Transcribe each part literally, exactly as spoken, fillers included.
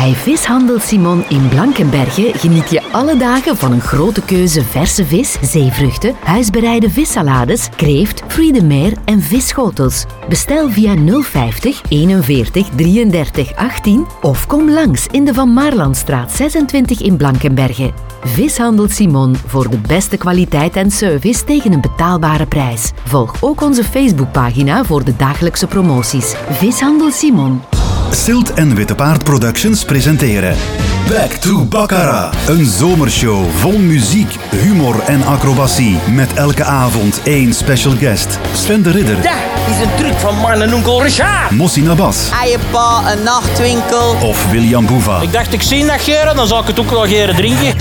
Bij Vishandel Simon in Blankenberge geniet je alle dagen van een grote keuze verse vis, zeevruchten, huisbereide vissalades, kreeft, fruits de mer en visschotels. Bestel via nul vijftig eenenveertig drieëndertig achttien of kom langs in de Van Maarlandstraat zesentwintig in Blankenberge. Vishandel Simon voor de beste kwaliteit en service tegen een betaalbare prijs. Volg ook onze Facebookpagina voor de dagelijkse promoties. Vishandel Simon. Silt en Witte Paard Productions presenteren Back to Baccarat. Een zomershow vol muziek, humor en acrobatie. Met elke avond één special guest. Sven de Ridder. Dat is een truc van mijn en onkel Richard. Mossi Nabas. Eierpa, een nachtwinkel. Of William Boeva. Ik dacht, ik zie dat geren, dan zal ik het ook wel geren drinken.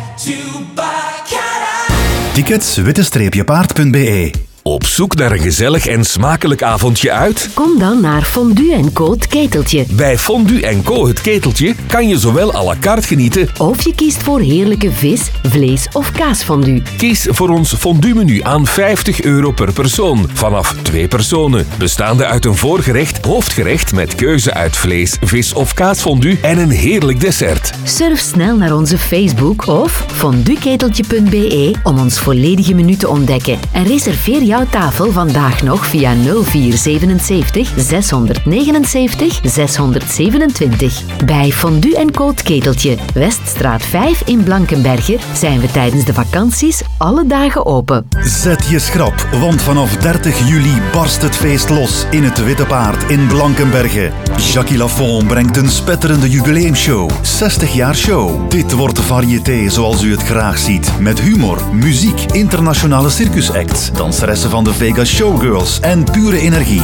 Tickets witte-paard punt b e. Op zoek naar een gezellig en smakelijk avondje uit? Kom dan naar Fondue en Co het Keteltje. Bij Fondue en Co het Keteltje kan je zowel à la carte genieten, Of je kiest voor heerlijke vis, vlees of kaasfondue. kies voor ons fondue-menu aan vijftig euro per persoon, vanaf twee personen, bestaande uit een voorgerecht, hoofdgerecht met keuze uit vlees, vis of kaasfondue en een heerlijk dessert. Surf snel naar onze Facebook of fondueketeltje punt b e om ons volledige menu te ontdekken. En reserveer jouw tafel vandaag nog via nul vier zevenenzeventig zeshonderdnegenenzeventig zeshonderdzevenentwintig. Bij Fondue en Co het Keteltje, Weststraat vijf in Blankenberge, zijn we tijdens de vakanties alle dagen open. Zet je schrap, want vanaf dertig juli barst het feest los in het Witte Paard in Blankenberge. Jackie Lafont brengt een spetterende jubileumshow. zestig jaar show. Dit wordt variété zoals u het graag ziet. Met humor, muziek, internationale circusacts, danseressen van de Vegas Showgirls en pure energie.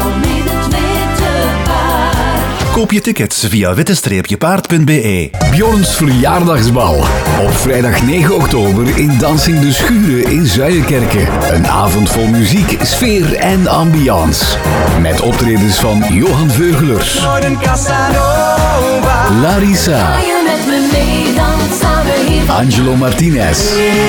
Koop je tickets via witte-paard punt b e. Bjorns verjaardagsbal. Op vrijdag negen oktober in Dansing de Schuren in Zuiderkerke. Een avond vol muziek, sfeer en ambiance. Met optredens van Johan Veugelers, Larissa, Angelo Martinez,